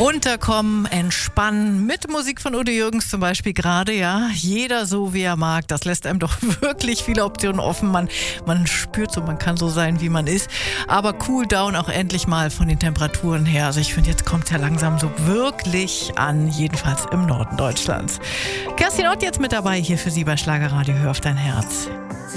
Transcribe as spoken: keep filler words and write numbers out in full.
Runterkommen, entspannen, mit Musik von Udo Jürgens zum Beispiel gerade, ja. Jeder so, wie er mag. Das lässt einem doch wirklich viele Optionen offen. Man, man spürt so, man kann so sein, wie man ist. Aber Cool Down auch endlich mal von den Temperaturen her. Also ich finde, jetzt kommt es ja langsam so wirklich an, jedenfalls im Norden Deutschlands. Kerstin Ott jetzt mit dabei hier für Sie bei Schlagerradio. Hör auf dein Herz.